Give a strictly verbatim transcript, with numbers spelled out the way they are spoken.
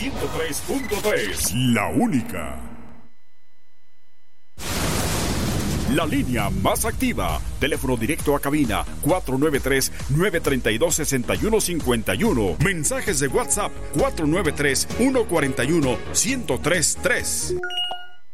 ciento tres punto tres. La única. La línea más activa. Teléfono directo a cabina cuatro nueve tres, nueve tres dos, seis uno cinco uno. Mensajes de WhatsApp cuatro nueve tres, uno cuatro uno, uno cero tres tres.